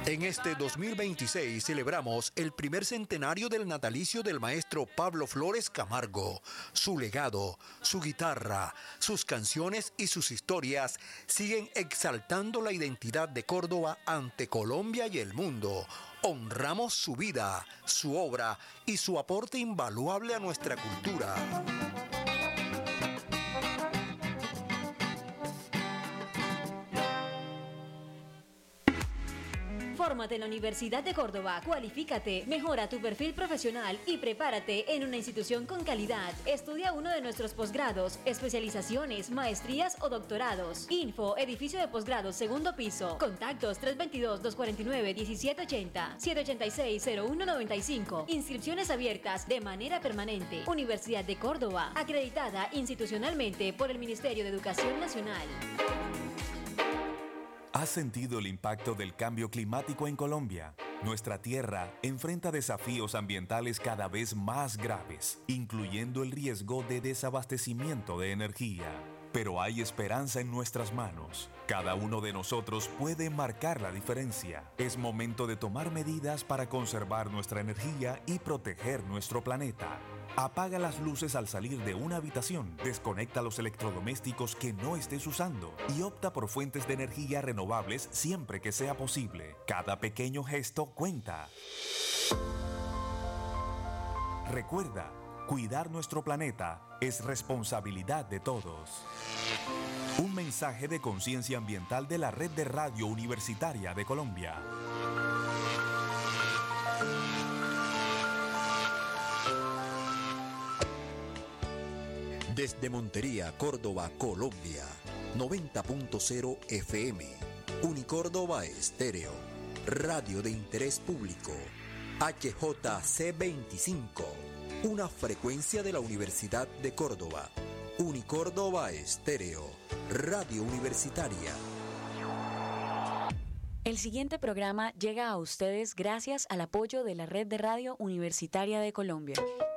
En este 2026 celebramos el primer centenario del natalicio del maestro Pablo Flores Camargo. Su legado, su guitarra, sus canciones y sus historias siguen exaltando la identidad de Córdoba ante Colombia y el mundo. Honramos su vida, su obra y su aporte invaluable a nuestra cultura. Fórmate en la Universidad de Córdoba, cualifícate, mejora tu perfil profesional y prepárate en una institución con calidad. Estudia uno de nuestros posgrados, especializaciones, maestrías o doctorados. Info, edificio de posgrados, segundo piso. Contactos 322-249-1780, 786-0195. Inscripciones abiertas de manera permanente. Universidad de Córdoba, acreditada institucionalmente por el Ministerio de Educación Nacional. ¿Has sentido el impacto del cambio climático en Colombia? Nuestra tierra enfrenta desafíos ambientales cada vez más graves, incluyendo el riesgo de desabastecimiento de energía. Pero hay esperanza en nuestras manos. Cada uno de nosotros puede marcar la diferencia. Es momento de tomar medidas para conservar nuestra energía y proteger nuestro planeta. Apaga las luces al salir de una habitación, desconecta los electrodomésticos que no estés usando y opta por fuentes de energía renovables siempre que sea posible. Cada pequeño gesto cuenta. Recuerda, cuidar nuestro planeta es responsabilidad de todos. Un mensaje de conciencia ambiental de la Red de Radio Universitaria de Colombia. Desde Montería, Córdoba, Colombia, 90.0 FM, Unicórdoba Estéreo, radio de interés público, HJC25, una frecuencia de la Universidad de Córdoba, Unicórdoba Estéreo, radio universitaria. El siguiente programa llega a ustedes gracias al apoyo de la Red de Radio Universitaria de Colombia.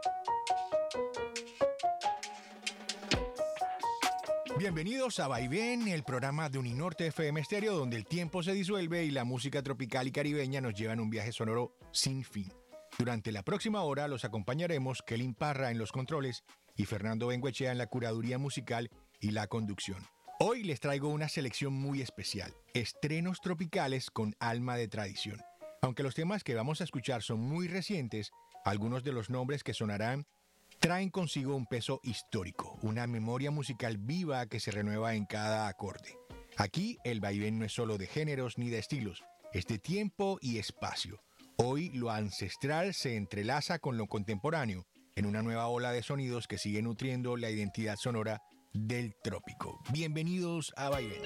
Bienvenidos a Vaivén, el programa de Uninorte FM Estéreo, donde el tiempo se disuelve y la música tropical y caribeña nos lleva en un viaje sonoro sin fin. Durante la próxima hora los acompañaremos Kelin Parra en los controles y Fernando Benguechea en la curaduría musical y la conducción. Hoy les traigo una selección muy especial, estrenos tropicales con alma de tradición. Aunque los temas que vamos a escuchar son muy recientes, algunos de los nombres que sonarán traen consigo un peso histórico, una memoria musical viva que se renueva en cada acorde. Aquí el vaivén no es solo de géneros ni de estilos, es de tiempo y espacio. Hoy lo ancestral se entrelaza con lo contemporáneo en una nueva ola de sonidos que sigue nutriendo la identidad sonora del trópico. Bienvenidos a Vaivén.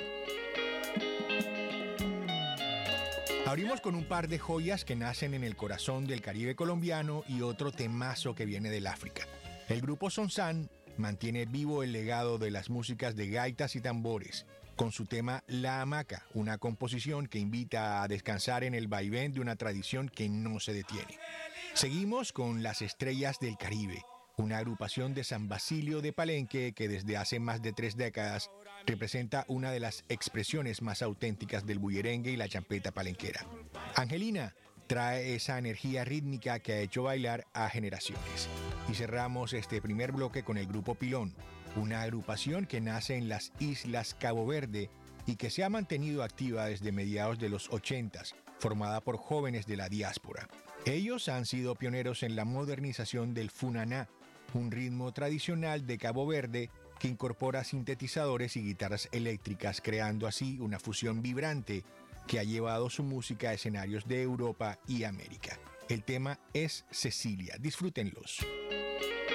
Abrimos con un par de joyas que nacen en el corazón del Caribe colombiano y otro temazo que viene del África. El grupo Sonsan mantiene vivo el legado de las músicas de gaitas y tambores, con su tema La Hamaca, una composición que invita a descansar en el vaivén de una tradición que no se detiene. Seguimos con Las Estrellas del Caribe, una agrupación de San Basilio de Palenque que desde hace más de 3 décadas representa una de las expresiones más auténticas del bullerengue y la champeta palenquera. Angelina trae esa energía rítmica que ha hecho bailar a generaciones. Y cerramos este primer bloque con el grupo Pilón, una agrupación que nace en las Islas Cabo Verde y que se ha mantenido activa desde mediados de los 80s, formada por jóvenes de la diáspora. Ellos han sido pioneros en la modernización del funaná, un ritmo tradicional de Cabo Verde que incorpora sintetizadores y guitarras eléctricas, creando así una fusión vibrante que ha llevado su música a escenarios de Europa y América. El tema es Cecilia. Disfrútenlos.